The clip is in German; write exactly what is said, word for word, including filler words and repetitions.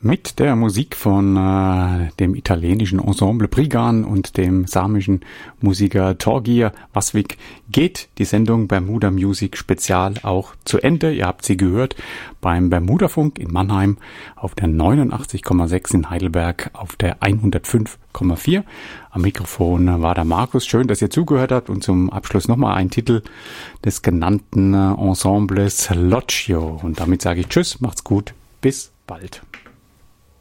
Mit der Musik von äh, dem italienischen Ensemble Prigan und dem samischen Musiker Torgir Vasvik geht die Sendung Bermuda Music Spezial auch zu Ende. Ihr habt sie gehört beim Bermudafunk in Mannheim, auf der neunundachtzig Komma sechs in Heidelberg, auf der hundertfünf Komma vier. Am Mikrofon war der Markus. Schön, dass ihr zugehört habt. Und zum Abschluss nochmal ein Titel des genannten Ensembles Locchio. Und damit sage ich Tschüss, macht's gut, bis bald.